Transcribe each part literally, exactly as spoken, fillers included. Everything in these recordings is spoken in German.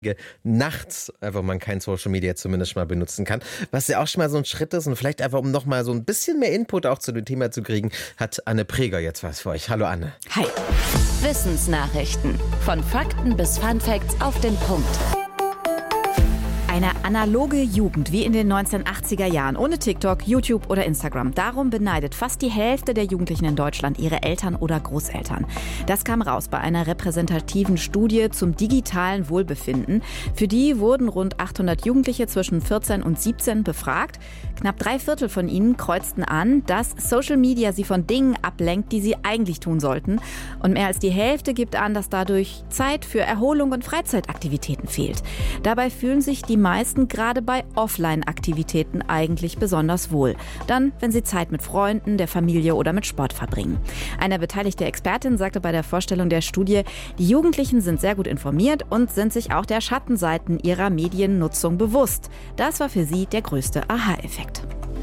nachts einfach man kein Social Media zumindest mal benutzen kann. Was ja auch schon mal so ein Schritt ist und vielleicht einfach, um nochmal so ein bisschen mehr Input auch zu dem Thema zu kriegen, hat Anne Preger jetzt was für euch. Hallo Anne. Hi. Wissensnachrichten. Von Fakten bis Funfacts auf den Punkt. Eine analoge Jugend wie in den neunzehnhundertachtziger Jahren, ohne TikTok, YouTube oder Instagram. Darum beneidet fast die Hälfte der Jugendlichen in Deutschland ihre Eltern oder Großeltern. Das kam raus bei einer repräsentativen Studie zum digitalen Wohlbefinden. Für die wurden rund achthundert Jugendliche zwischen vierzehn und siebzehn befragt. Knapp drei Viertel von ihnen kreuzten an, dass Social Media sie von Dingen ablenkt, die sie eigentlich tun sollten. Und mehr als die Hälfte gibt an, dass dadurch Zeit für Erholung und Freizeitaktivitäten fehlt. Dabei fühlen sich die meisten gerade bei Offline-Aktivitäten eigentlich besonders wohl. Dann, wenn sie Zeit mit Freunden, der Familie oder mit Sport verbringen. Eine beteiligte Expertin sagte bei der Vorstellung der Studie, die Jugendlichen sind sehr gut informiert und sind sich auch der Schattenseiten ihrer Mediennutzung bewusst. Das war für sie der größte Aha-Effekt.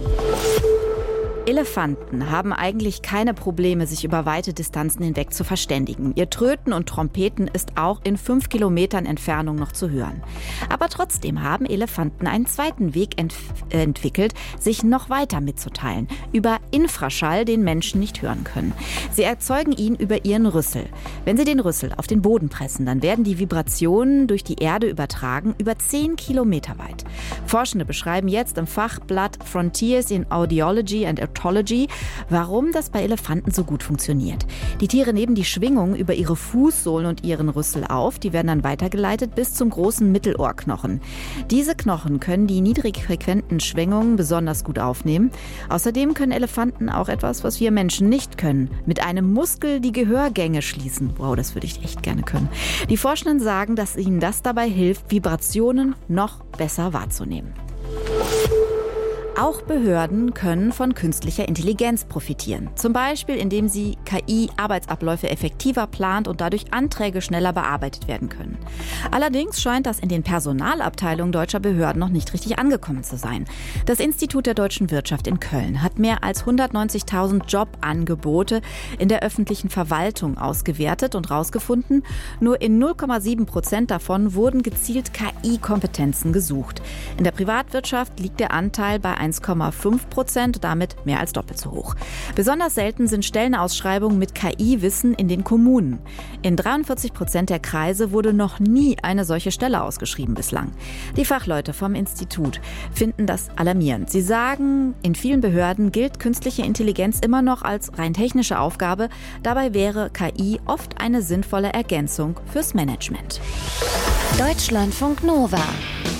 Elefanten haben eigentlich keine Probleme, sich über weite Distanzen hinweg zu verständigen. Ihr Tröten und Trompeten ist auch in fünf Kilometern Entfernung noch zu hören. Aber trotzdem haben Elefanten einen zweiten Weg ent- äh, entwickelt, sich noch weiter mitzuteilen. Über Infraschall, den Menschen nicht hören können. Sie erzeugen ihn über ihren Rüssel. Wenn sie den Rüssel auf den Boden pressen, dann werden die Vibrationen durch die Erde übertragen, über zehn Kilometer weit. Forschende beschreiben jetzt im Fachblatt Frontiers in Audiology and warum das bei Elefanten so gut funktioniert. Die Tiere nehmen die Schwingung über ihre Fußsohlen und ihren Rüssel auf. Die werden dann weitergeleitet bis zum großen Mittelohrknochen. Diese Knochen können die niedrigfrequenten Schwingungen besonders gut aufnehmen. Außerdem können Elefanten auch etwas, was wir Menschen nicht können. Mit einem Muskel die Gehörgänge schließen. Wow, das würde ich echt gerne können. Die Forschenden sagen, dass ihnen das dabei hilft, Vibrationen noch besser wahrzunehmen. Auch Behörden können von künstlicher Intelligenz profitieren. Zum Beispiel, indem sie K I Arbeitsabläufe effektiver plant und dadurch Anträge schneller bearbeitet werden können. Allerdings scheint das in den Personalabteilungen deutscher Behörden noch nicht richtig angekommen zu sein. Das Institut der deutschen Wirtschaft in Köln hat mehr als hundertneunzigtausend Jobangebote in der öffentlichen Verwaltung ausgewertet und herausgefunden, nur in null Komma sieben Prozent davon wurden gezielt K I-Kompetenzen gesucht. In der Privatwirtschaft liegt der Anteil bei eins Komma fünf Prozent, damit mehr als doppelt so hoch. Besonders selten sind Stellenausschreibungen mit K I-Wissen in den Kommunen. In dreiundvierzig Prozent der Kreise wurde noch nie eine solche Stelle ausgeschrieben bislang. Die Fachleute vom Institut finden das alarmierend. Sie sagen, in vielen Behörden gilt künstliche Intelligenz immer noch als rein technische Aufgabe. Dabei wäre K I oft eine sinnvolle Ergänzung fürs Management. Deutschlandfunk Nova.